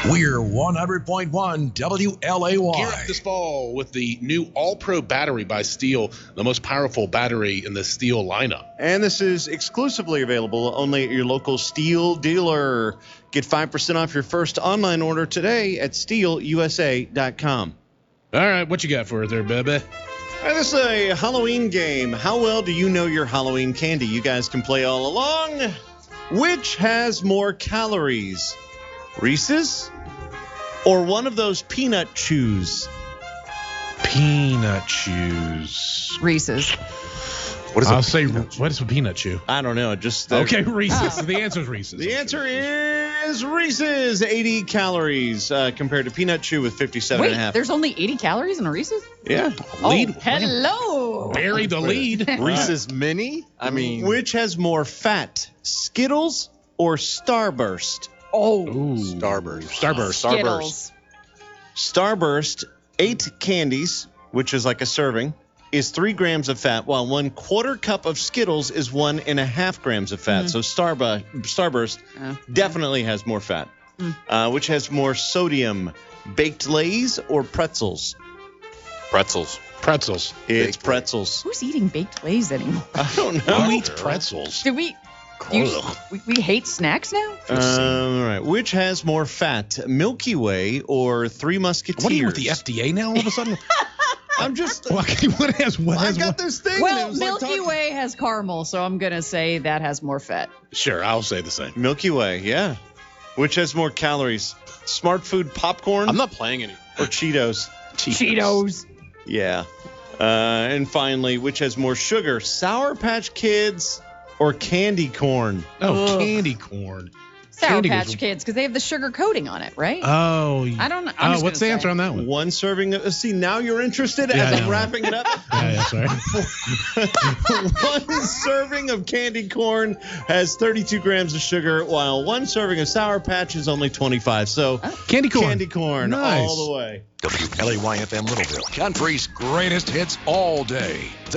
We're 100.1 WLAY. Gear up this fall with the new All-Pro battery by Steel, the most powerful battery in the Steel lineup. And this is exclusively available only at your local Steel dealer. Get 5% off your first online order today at steelusa.com. All right, what you got for us there, baby? This is a Halloween game. How well do you know your Halloween candy? You guys can play all along. Which has more calories? Reese's or one of those peanut chews? Peanut chews. Reese's. What is I'll say, what is a peanut chew? I don't know. Just okay, Reese's. Oh. The answer is Reese's. The answer is Reese's. 80 calories compared to peanut chew with 57 and a half. There's only 80 calories in a Reese's? Yeah. Lead. Hello. Bury the lead. Reese's Mini? I mean. Which has more fat, Skittles or Starburst? Oh. Ooh. Starburst. Skittles. Starburst, 8 candies, which is like a serving, is 3 grams of fat, while 1/4 cup of Skittles is 1.5 grams of fat. So Starburst definitely has more fat. Which has more sodium, baked Lay's or pretzels? Pretzels. It's pretzels. Who's eating baked Lay's anymore? I don't know. Who eats pretzels? Do we hate snacks now? All right. Which has more fat, Milky Way or Three Musketeers? What are you with the FDA now all of a sudden? I'm just. What has I got this thing. Well, Milky Way has caramel, so I'm going to say that has more fat. Sure, I'll say the same. Milky Way, yeah. Which has more calories, Smart Food popcorn? I'm not playing anymore. Or Cheetos? Cheetos. Yeah. And finally, which has more sugar, Sour Patch Kids or candy corn? Oh, candy corn. Sour Patch Kids, because they have the sugar coating on it, right? Oh. I don't know. I'm just what's the answer on that one? One serving of, see, now you're interested as I'm wrapping it up? Yeah, sorry. One serving of candy corn has 32 grams of sugar, while one serving of Sour Patch is only 25. So Candy corn. Candy corn Nice. all the way. WLAY-FM Littleville, country's greatest hits all day.